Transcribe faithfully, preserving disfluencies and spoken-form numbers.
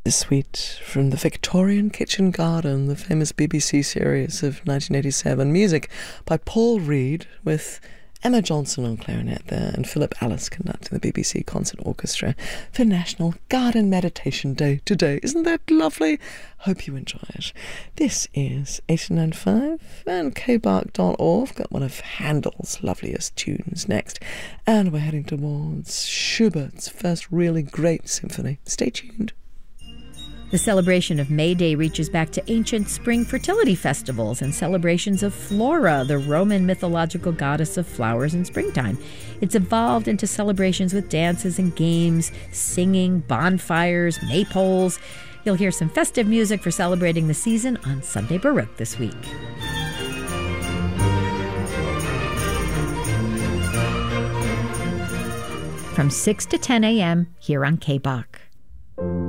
Suite from the Victorian Kitchen Garden, the famous B B C series of nineteen eighty-seven. Music by Paul Reed, with Emma Johnson on clarinet there and Philip Alice conducting the B B C Concert Orchestra for National Garden Meditation Day today. Isn't that lovely? Hope you enjoy it. This is eighty-nine point five and k bark dot org. Got one of Handel's loveliest tunes next. And we're heading towards Schubert's first really great symphony. Stay tuned. The celebration of May Day reaches back to ancient spring fertility festivals and celebrations of Flora, the Roman mythological goddess of flowers and springtime. It's evolved into celebrations with dances and games, singing, bonfires, maypoles. You'll hear some festive music for celebrating the season on Sunday Baroque this week. From six to ten a.m. here on K B A R C.